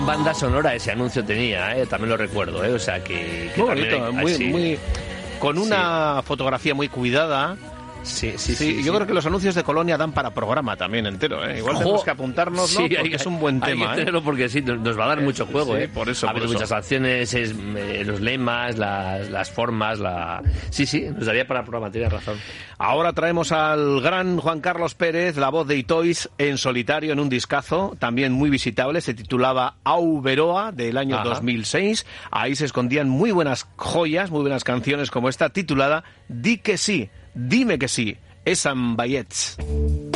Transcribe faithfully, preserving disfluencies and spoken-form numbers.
banda sonora ese anuncio tenía, ¿eh? También lo recuerdo, ¿eh? O sea que... que muy bonito, hay, muy, sí. muy, con una sí. fotografía muy cuidada. Sí, sí, sí, sí. sí Yo sí. creo que los anuncios de Colonia dan para programa también entero, ¿eh? Igual ¡Jo! tenemos que apuntarnos, ¿no? Sí, porque hay, es un buen hay tema, que tenerlo ¿eh? porque sí, nos va a dar mucho juego, sí, ¿eh? por eso, Ha habido por muchas eso. acciones, es, eh, los lemas, las, las formas, la... Sí, sí, nos daría para el programa, tienes razón. Ahora traemos al gran Juan Carlos Pérez, la voz de Itois, en solitario, en un discazo, también muy visitable, se titulaba Auberoa, del año Ajá. dos mil seis. Ahí se escondían muy buenas joyas, muy buenas canciones como esta, titulada Di que sí, dime que sí. Es Amballets.